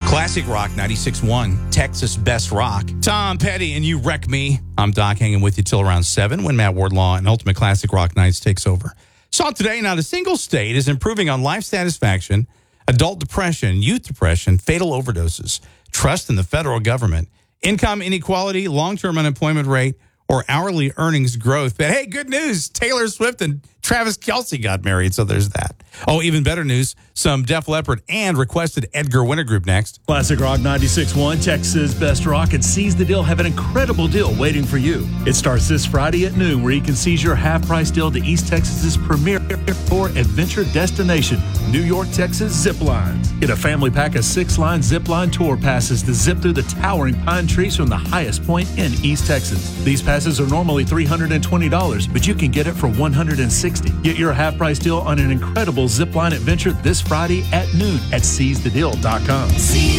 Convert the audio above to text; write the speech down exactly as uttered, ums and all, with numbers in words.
Classic Rock ninety-six point one, Texas Best Rock. Tom Petty and You Wreck Me. I'm Doc, hanging with you till around seven when Matt Wardlaw and Ultimate Classic Rock Nights takes over. Saw today, not a single state is improving on life satisfaction, adult depression, youth depression, fatal overdoses, trust in the federal government, income inequality, long-term unemployment rate, or hourly earnings growth. But hey, good news, Taylor Swift and Travis Kelce got married, so there's that. Oh, even better news, some Def Leppard and requested Edgar Winter Group next. Classic Rock ninety-six point one, Texas Best Rock, and Seize the Deal have an incredible deal waiting for you. It starts this Friday at noon, where you can seize your half-price deal to East Texas's premier tour adventure destination, New York, Texas Zip Lines. Get a family pack of six-line zip line tour passes to zip through the towering pine trees from the highest point in East Texas. These passes are normally three hundred twenty dollars, but you can get it for one hundred sixty dollars. Get your half-price deal on an incredible zip line adventure this Friday at noon at seize the deal dot com.